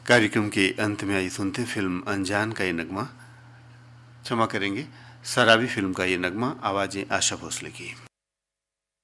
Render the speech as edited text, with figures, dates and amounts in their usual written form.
कार्यक्रम के अंत में आई सुनते फिल्म अनजान का ये नगमा, क्षमा करेंगे, शराबी फिल्म का ये नगमा, आवाज़ें आशा भोसले की।